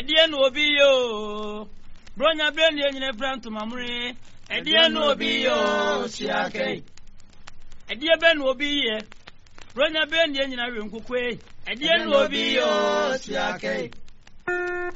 edie no obi yo bronya brand ye nyine pranto mamre edie no obi yo siake edie be no obi ye bronya brand ye nyina we nkokwe edie no obi yo siake